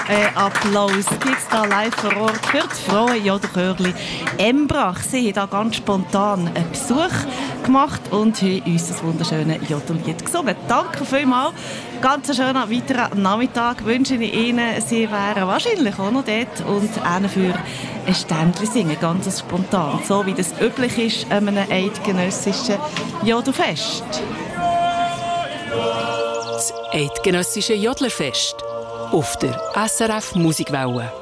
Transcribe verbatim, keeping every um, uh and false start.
äh, Applaus gibt es hier live vor Ort für die Frauen Jodelchörli Embrach. Sie haben hier ganz spontan einen Besuch gemacht und haben uns das wunderschöne Jodellied gesungen. Danke vielmals. Ganz einen schönen weiteren Nachmittag wünsche ich Ihnen. Sie wären wahrscheinlich auch noch dort und einen für ein Ständchen singen, ganz spontan, so wie das üblich ist an einem eidgenössischen Jodelfest. Das eidgenössische Jodlerfest auf der S R F Musikwelle.